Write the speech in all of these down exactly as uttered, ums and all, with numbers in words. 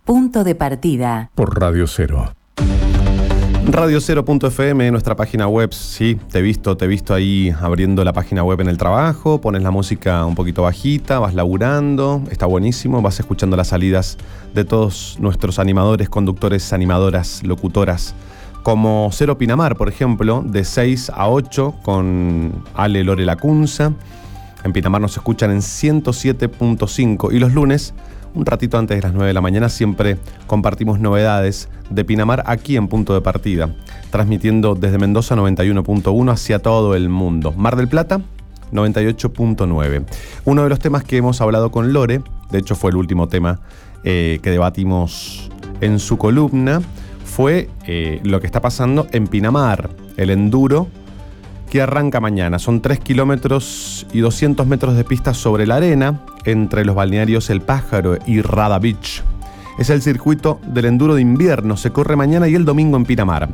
Punto de partida. Por Radio Cero. Radio Cero punto F M, nuestra página web. Sí, te he visto, te he visto ahí abriendo la página web en el trabajo. Pones la música un poquito bajita, vas laburando. Está buenísimo, vas escuchando las salidas de todos nuestros animadores, conductores, animadoras, locutoras. Como Cero Pinamar, por ejemplo, de seis a ocho con Ale Lore Lacunza. En Pinamar nos escuchan en ciento siete punto cinco. Y los lunes, un ratito antes de las nueve de la mañana, siempre compartimos novedades de Pinamar aquí en Punto de Partida, transmitiendo desde Mendoza noventa y uno punto uno hacia todo el mundo. Mar del Plata, noventa y ocho punto nueve. Uno de los temas que hemos hablado con Lore, de hecho fue el último tema eh, que debatimos en su columna, fue eh, lo que está pasando en Pinamar, el enduro que arranca mañana. Son tres kilómetros y doscientos metros de pista sobre la arena entre los balnearios El Pájaro y Rada Beach. Es el circuito del enduro de invierno. Se corre mañana y el domingo en Pinamar.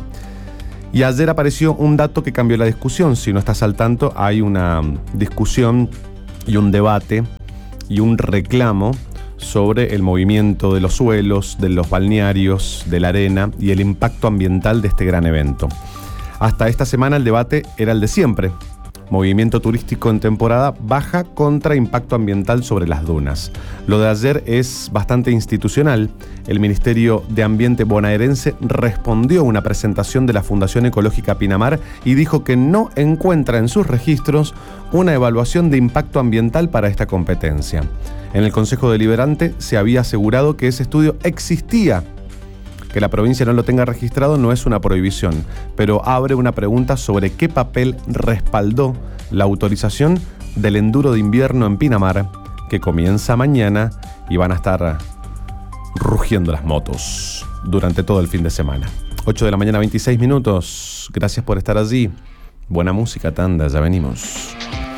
Y ayer apareció un dato que cambió la discusión. Si no estás al tanto, hay una discusión y un debate y un reclamo sobre el movimiento de los suelos, de los balnearios, de la arena y el impacto ambiental de este gran evento. Hasta esta semana el debate era el de siempre. Movimiento turístico en temporada baja contra impacto ambiental sobre las dunas. Lo de ayer es bastante institucional. El Ministerio de Ambiente bonaerense respondió a una presentación de la Fundación Ecológica Pinamar y dijo que no encuentra en sus registros una evaluación de impacto ambiental para esta competencia. En el Consejo Deliberante se había asegurado que ese estudio existía. Que la provincia no lo tenga registrado no es una prohibición, pero abre una pregunta sobre qué papel respaldó la autorización del enduro de invierno en Pinamar, que comienza mañana y van a estar rugiendo las motos durante todo el fin de semana. ocho de la mañana, veintiséis minutos. Gracias por estar allí. Buena música, tanda, ya venimos.